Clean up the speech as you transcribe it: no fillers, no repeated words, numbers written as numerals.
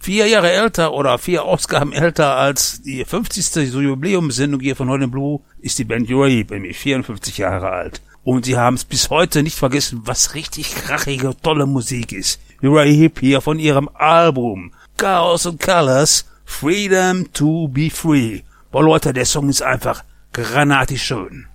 4 Jahre älter oder 4 Ausgaben älter als die 50. Jubiläumssendung hier von Heute Blue ist die Band Uriah, nämlich 54 Jahre alt. Und sie haben es bis heute nicht vergessen, was richtig krachige, tolle Musik ist. Uriah hier von ihrem Album Chaos and Colors, Freedom to be Free. Boah Leute, der Song ist einfach granatisch schön.